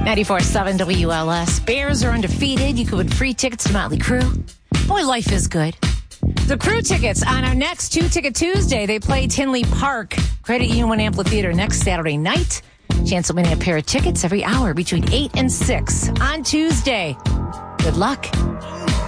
94.7 WLS. Bears are undefeated. You could win free tickets to Motley Crue. Boy, life is good. The Crew tickets on our next Two Ticket Tuesday. They play Tinley Park, Credit Union One Amphitheater next Saturday night. Chance of winning a pair of tickets every hour between 8 and 6 on Tuesday. Good luck.